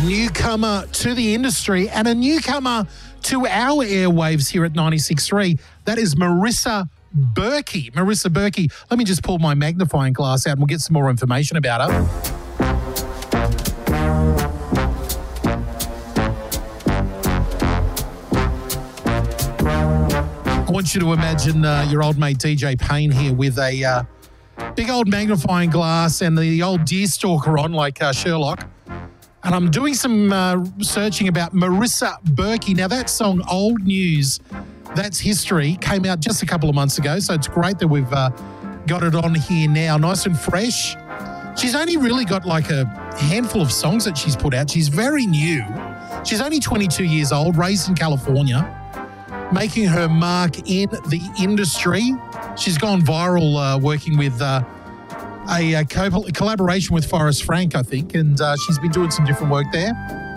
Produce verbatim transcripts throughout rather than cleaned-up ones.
newcomer to the industry and a newcomer to our airwaves here at ninety-six point three. That is Marissa Berkey. Marissa Berkey. Let me just pull my magnifying glass out and we'll get some more information about her. I want you to imagine uh, your old mate D J Payne here with a uh, big old magnifying glass and the old deerstalker on like uh, Sherlock. And I'm doing some uh, searching about Marissa Berkey. Now, that song, Old News, That's History, came out just a couple of months ago. So it's great that we've uh, got it on here now, nice and fresh. She's only really got like a handful of songs that she's put out. She's very new. She's only twenty-two years old, raised in California, making her mark in the industry. She's gone viral uh, working with uh, a, a co- collaboration with Forrest Frank, I think, and uh, she's been doing some different work there.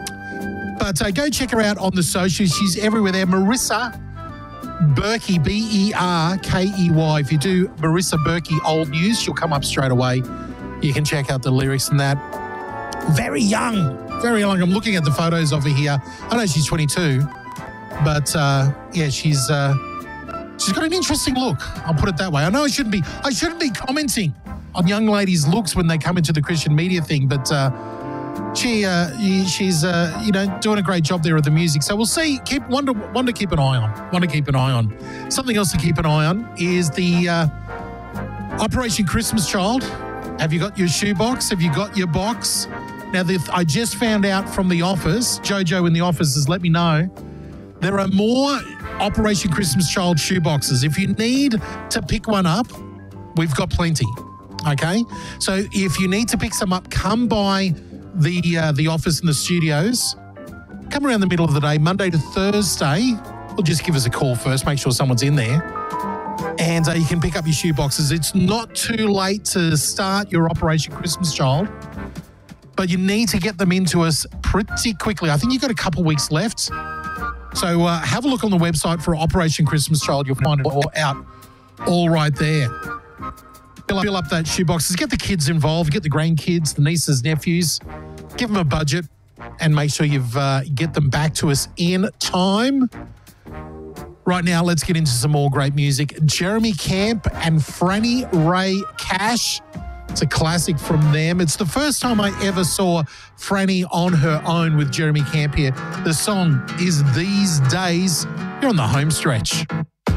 But uh, go check her out on the socials. She's everywhere there. Marissa Berkey, B E R K E Y. If you do Marissa Berkey Old News, she'll come up straight away. You can check out the lyrics and that. Very young, very young. I'm looking at the photos of her here. I know she's twenty-two, but uh, yeah, she's uh, she's got an interesting look. I'll put it that way. I know I shouldn't be I shouldn't be commenting on young ladies' looks when they come into the Christian media thing, but uh, she uh, she's uh, you know doing a great job there with the music. So we'll see. Keep one to one to keep an eye on. One to keep an eye on. Something else to keep an eye on is the uh, Operation Christmas Child. Have you got your shoebox? Have you got your box? Now, the, I just found out from the office, Jojo in the office has let me know, there are more Operation Christmas Child shoeboxes. If you need to pick one up, we've got plenty, okay? So if you need to pick some up, come by the uh, the office in the studios. Come around the middle of the day, Monday to Thursday. Or just give us a call first, make sure someone's in there. And uh, you can pick up your shoeboxes. It's not too late to start your Operation Christmas Child, but you need to get them into us pretty quickly. I think you've got a couple weeks left. So uh, have a look on the website for Operation Christmas Child. You'll find it all out all right there. Fill up, fill up that shoeboxes. Get the kids involved. Get the grandkids, the nieces, nephews. Give them a budget and make sure you've uh, get them back to us in time. Right now, let's get into some more great music. Jeremy Camp and Franny Ray Cash. It's a classic from them. It's the first time I ever saw Franny on her own with Jeremy Camp here. The song is These Days. You're on the home stretch.